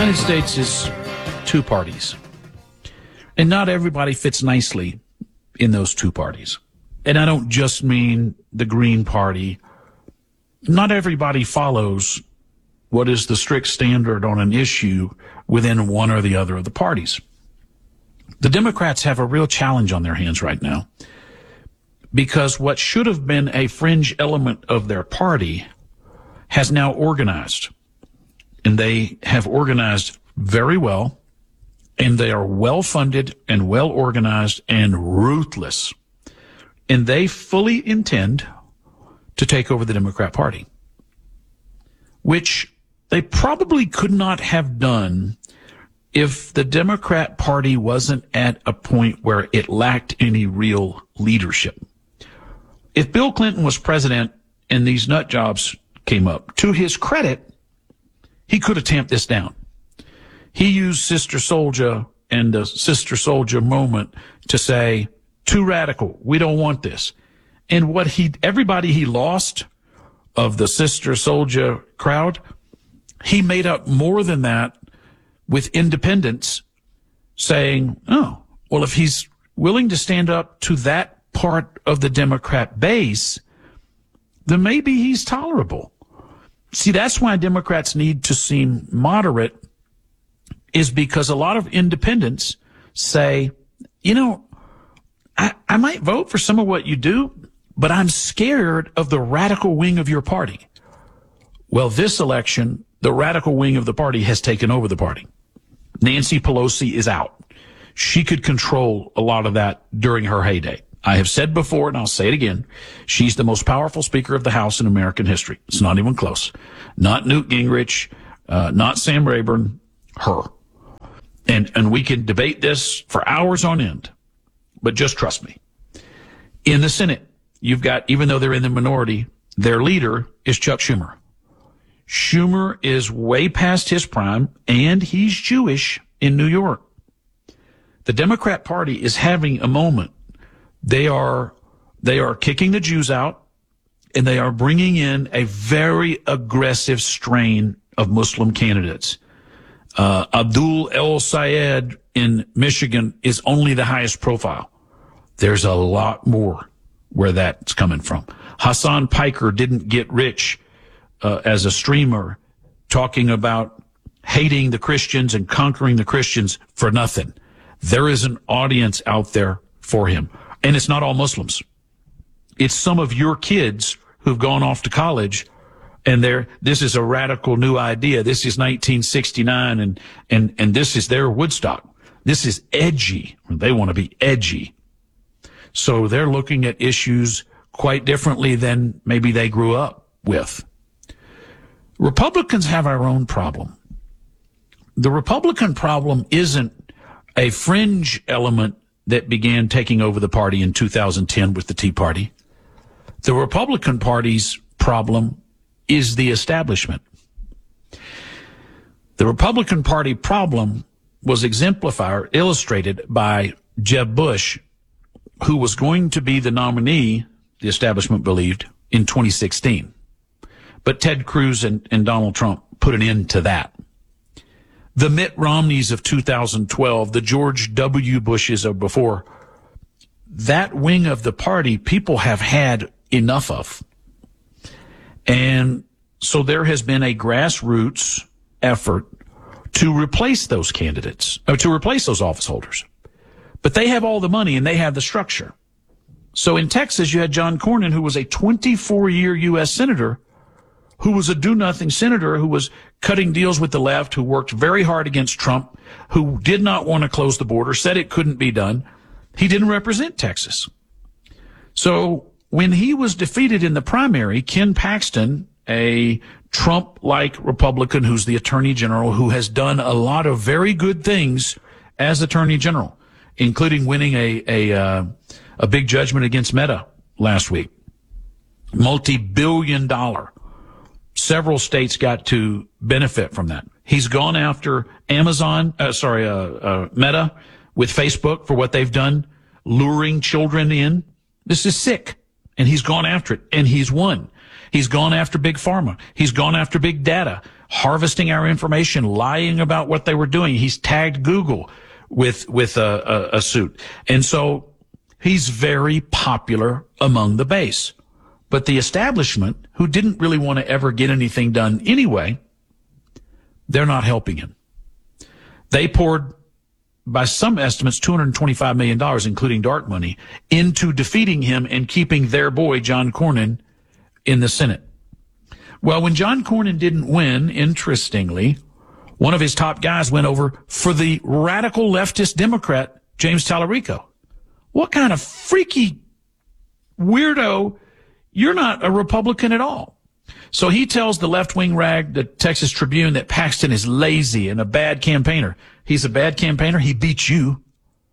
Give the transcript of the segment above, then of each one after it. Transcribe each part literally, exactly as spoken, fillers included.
United States is two parties, and not everybody fits nicely in those two parties. And I don't just mean the Green Party. Not everybody follows what is the strict standard on an issue within one or the other of the parties. The Democrats have a real challenge on their hands right now, because what should have been a fringe element of their party has now organized. And they have organized very well, and they are well-funded and well-organized and ruthless. And they fully intend to take over the Democrat Party, which they probably could not have done if the Democrat Party wasn't at a point where it lacked any real leadership. If Bill Clinton was president and these nut jobs came up, to his credit, he could have tamped this down. He used Sister Souljah and the Sister Souljah moment to say, too radical, we don't want this. And what he, everybody he lost of the Sister Souljah crowd, he made up more than that with independents saying, oh, well, if he's willing to stand up to that part of the Democrat base, then maybe he's tolerable. See, that's why Democrats need to seem moderate, is because a lot of independents say, you know, I, I might vote for some of what you do, but I'm scared of the radical wing of your party. Well, this election, the radical wing of the party has taken over the party. Nancy Pelosi is out. She could control a lot of that during her heyday. I have said before, and I'll say it again, she's the most powerful Speaker of the House in American history. It's not even close. Not Newt Gingrich, uh, not Sam Rayburn, her. And, and we can debate this for hours on end, but just trust me. In the Senate, you've got, even though they're in the minority, their leader is Chuck Schumer. Schumer is way past his prime, and he's Jewish in New York. The Democrat Party is having a moment. They are, they are kicking the Jews out, and they are bringing in a very aggressive strain of Muslim candidates. Uh, Abdul El Sayed in Michigan is only the highest profile. There's a lot more where that's coming from. Hassan Piker didn't get rich uh, as a streamer talking about hating the Christians and conquering the Christians for nothing. There is an audience out there for him. And it's not all Muslims. It's some of your kids who've gone off to college, and they're, this is a radical new idea. This is nineteen sixty-nine, and, and, and this is their Woodstock. This is edgy. They want to be edgy. So they're looking at issues quite differently than maybe they grew up with. Republicans have our own problem. The Republican problem isn't a fringe element that began taking over the party in two thousand ten with the Tea Party. The Republican Party's problem is the establishment. The Republican Party problem was exemplified, illustrated by Jeb Bush, who was going to be the nominee, the establishment believed, in twenty sixteen. But Ted Cruz and, and Donald Trump put an end to that. The Mitt Romneys of two thousand twelve, the George W. Bushes of before, that wing of the party people have had enough of. And so there has been a grassroots effort to replace those candidates, or to replace those office holders. But they have all the money and they have the structure. So in Texas, you had John Cornyn, who was a twenty-four year U S senator, who was a do-nothing senator, who was cutting deals with the left, who worked very hard against Trump, who did not want to close the border, said it couldn't be done. He didn't represent Texas. So when he was defeated in the primary, Ken Paxton, a Trump-like Republican who's the Attorney General, who has done a lot of very good things as Attorney General, including winning a a, uh, a big judgment against Meta last week. Multi-billion dollar. Several states got to benefit from that. He's gone after Amazon, uh, sorry, uh, uh, Meta with Facebook for what they've done, luring children in. This is sick. And he's gone after it, and he's won. He's gone after big pharma. He's gone after big data. harvesting our information, lying about what they were doing. He's tagged Google with, with a, a, a suit. And so he's very popular among the base. But the establishment, who didn't really want to ever get anything done anyway, they're not helping him. They poured, by some estimates, two hundred twenty-five million dollars, including dark money, into defeating him and keeping their boy, John Cornyn, in the Senate. Well, when John Cornyn didn't win, interestingly, one of his top guys went over for the radical leftist Democrat, James Tallarico. What kind of freaky weirdo? You're not a Republican at all. So he tells the left-wing rag, the Texas Tribune, that Paxton is lazy and a bad campaigner. He's a bad campaigner. He beat you.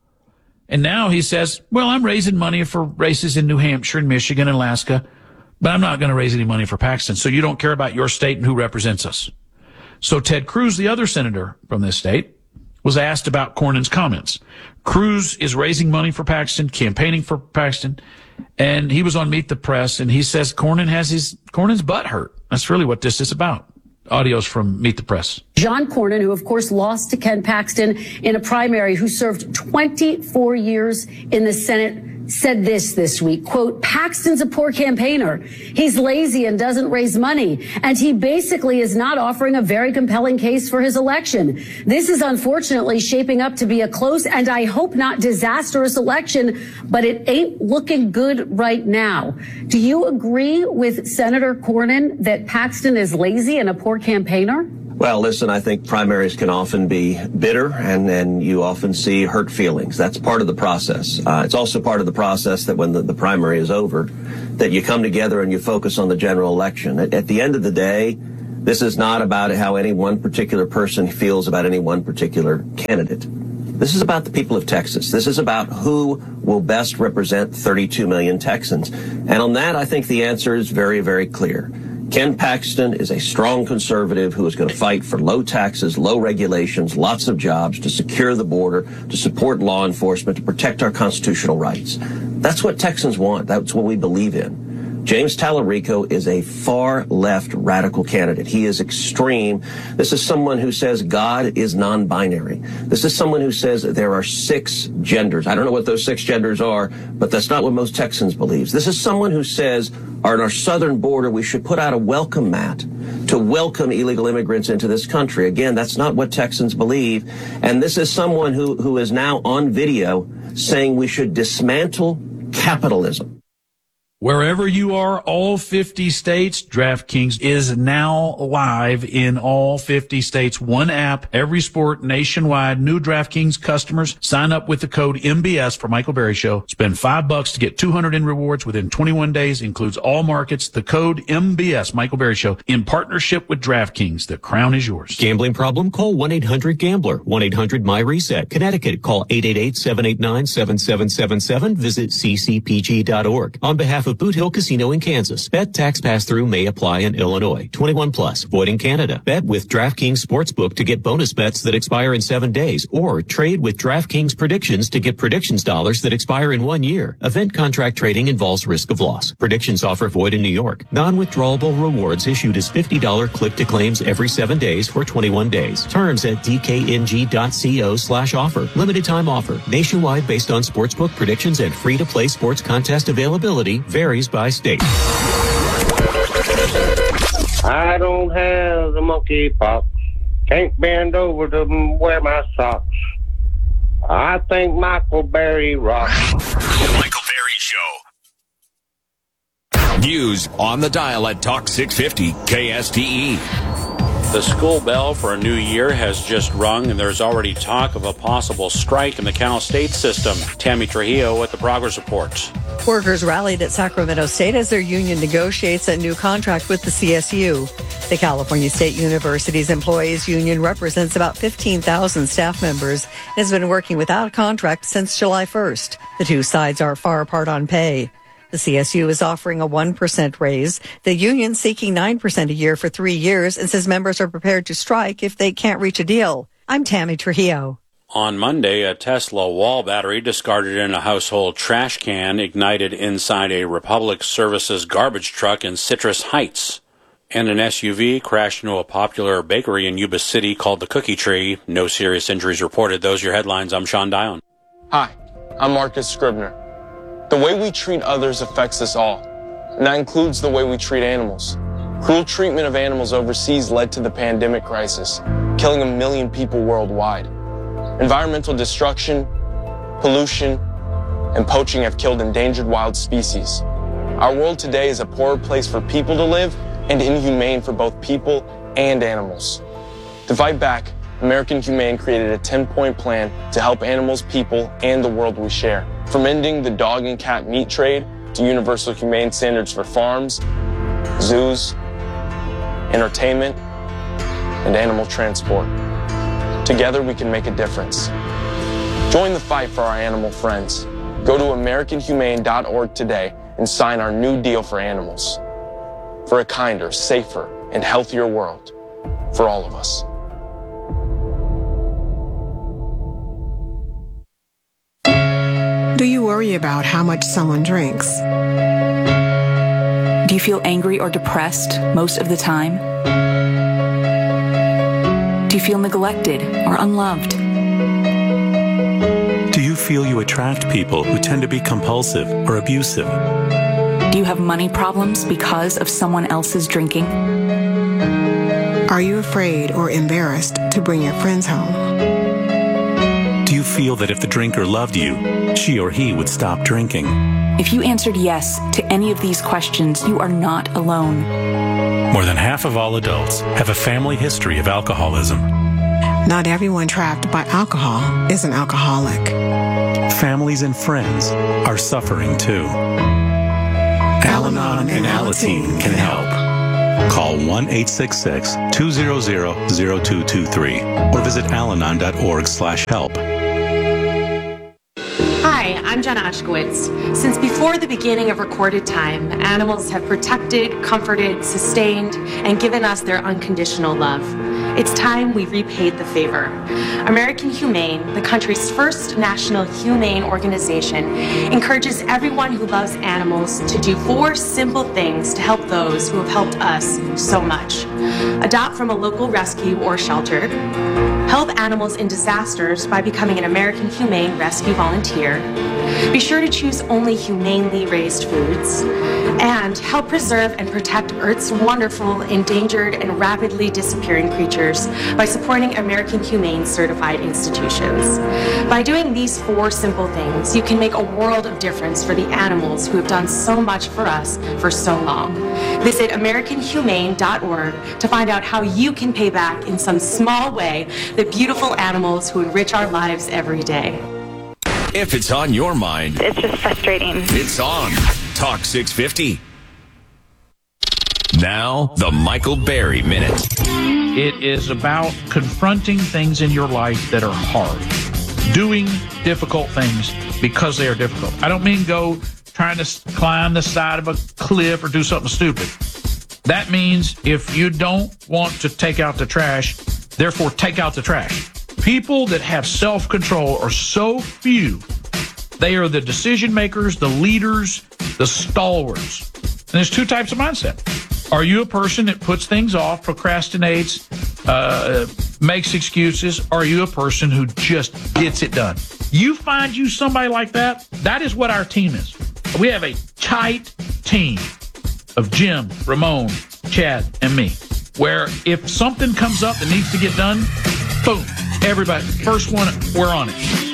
And now he says, well, I'm raising money for races in New Hampshire and Michigan and Alaska, but I'm not going to raise any money for Paxton. So you don't care about your state and who represents us. So Ted Cruz, the other senator from this state, was asked about Cornyn's comments. Cruz is raising money for Paxton, campaigning for Paxton, and he was on Meet the Press, and he says Cornyn has his Cornyn's butt hurt. That's really what this is about. Audio's from Meet the Press. John Cornyn, who of course lost to Ken Paxton in a primary, who served twenty-four years in the Senate, said this this week, quote, Paxton's a poor campaigner. He's lazy and doesn't raise money. And he basically is not offering a very compelling case for his election. This is unfortunately shaping up to be a close and I hope not disastrous election, but it ain't looking good right now. Do you agree with Senator Cornyn that Paxton is lazy and a poor campaigner? Well, listen, I think primaries can often be bitter, and then you often see hurt feelings. That's part of the process. Uh, it's also part of the process that when the, the primary is over, that you come together and you focus on the general election. At, at the end of the day, this is not about how any one particular person feels about any one particular candidate. This is about the people of Texas. This is about who will best represent thirty-two million Texans. And on that, I think the answer is very, very clear. Ken Paxton is a strong conservative who is going to fight for low taxes, low regulations, lots of jobs, to secure the border, to support law enforcement, to protect our constitutional rights. That's what Texans want. That's what we believe in. James Tallarico is a far left radical candidate. He is extreme. This is someone who says God is non-binary. This is someone who says there are six genders. I don't know what those six genders are, but that's not what most Texans believe. This is someone who says on our southern border we should put out a welcome mat to welcome illegal immigrants into this country. Again, that's not what Texans believe. And this is someone who, who is now on video saying we should dismantle capitalism. Wherever you are, all fifty states, DraftKings is now live in all fifty states. One app, every sport, nationwide. New DraftKings customers sign up with the code M B S for Michael Berry Show. Spend five bucks to get two hundred in rewards within twenty-one days. Includes all markets. The code M B S, Michael Berry Show, in partnership with DraftKings. The crown is yours. Gambling problem? Call one eight hundred gambler. one eight hundred my reset. Connecticut, call eight eight eight, seven eight nine, seven seven seven seven. Visit c c p g dot org. On behalf of Boot Hill Casino in Kansas. Bet tax pass-through may apply in Illinois. twenty-one plus. Void in Canada. Bet with DraftKings Sportsbook to get bonus bets that expire in seven days. Or trade with DraftKings Predictions to get predictions dollars that expire in one year. Event contract trading involves risk of loss. Predictions offer void in New York. Non-withdrawable rewards issued as fifty dollars click-to-claims every seven days for twenty-one days. Terms at d k n g dot co slash offer. Limited time offer. Nationwide based on sportsbook predictions and free-to-play sports contest availability. Varies by state. I don't have the monkey pox. Can't bend over to wear my socks. I think Michael Berry rocks. Michael Berry Show. News on the dial at Talk six fifty K S T E. The school bell for a new year has just rung, and there's already talk of a possible strike in the Cal State system. Tammy Trujillo with the Progress Report. Workers rallied at Sacramento State as their union negotiates a new contract with the C S U. The California State University's employees union represents about fifteen thousand staff members and has been working without a contract since July first. The two sides are far apart on pay. The C S U is offering a one percent raise. The union seeking nine percent a year for three years and says members are prepared to strike if they can't reach a deal. I'm Tammy Trujillo. On Monday, a Tesla wall battery discarded in a household trash can ignited inside a Republic Services garbage truck in Citrus Heights. And an S U V crashed into a popular bakery in Yuba City called the Cookie Tree. No serious injuries reported. Those are your headlines. I'm Sean Dion. Hi, I'm Marcus Scribner. The way we treat others affects us all, and that includes the way we treat animals. Cruel treatment of animals overseas led to the pandemic crisis, killing a million people worldwide. Environmental destruction, pollution, and poaching have killed endangered wild species. Our world today is a poorer place for people to live and inhumane for both people and animals. To fight back, American Humane created a ten-point plan to help animals, people, and the world we share. From ending the dog and cat meat trade to universal humane standards for farms, zoos, entertainment, and animal transport. Together we can make a difference. Join the fight for our animal friends. Go to American Humane dot org today and sign our new deal for animals. For a kinder, safer, and healthier world for all of us. Do you worry about how much someone drinks? Do you feel angry or depressed most of the time? Do you feel neglected or unloved? Do you feel you attract people who tend to be compulsive or abusive? Do you have money problems because of someone else's drinking? Are you afraid or embarrassed to bring your friends home? Do you feel that if the drinker loved you, she or he would stop drinking? If you answered yes to any of these questions, you are not alone. More than half of all adults have a family history of alcoholism. Not everyone trapped by alcohol is an alcoholic. Families and friends are suffering too. Al-Anon and Alateen can help. Call one eight six six, two zero zero, zero two two three or visit alanon dot org slash help. Hi, I'm Jenna Ushkowitz. Since before the beginning of recorded time, animals have protected, comforted, sustained, and given us their unconditional love. It's time we repaid the favor. American Humane, the country's first national humane organization, encourages everyone who loves animals to do four simple things to help those who have helped us so much. Adopt from a local rescue or shelter. Help animals in disasters by becoming an American Humane Rescue Volunteer. Be sure to choose only humanely raised foods. And help preserve and protect Earth's wonderful, endangered, and rapidly disappearing creatures by supporting American Humane certified institutions. By doing these four simple things, you can make a world of difference for the animals who have done so much for us for so long. Visit American Humane dot org to find out how you can pay back in some small way the beautiful animals who enrich our lives every day. If it's on your mind, it's just frustrating. It's on Talk six fifty. Now, the Michael Berry Minute. It is about confronting things in your life that are hard. Doing difficult things because they are difficult. I don't mean go trying to climb the side of a cliff or do something stupid. That means if you don't want to take out the trash, therefore take out the trash. People that have self-control are so few. They are the decision makers, the leaders, the stalwarts. And there's two types of mindset. Are you a person that puts things off, procrastinates, uh, makes excuses? Or are you a person who just gets it done? You find you somebody like that, that is what our team is. We have a tight team of Jim, Ramon, Chad, and me, where if something comes up that needs to get done, boom, everybody, first one, we're on it.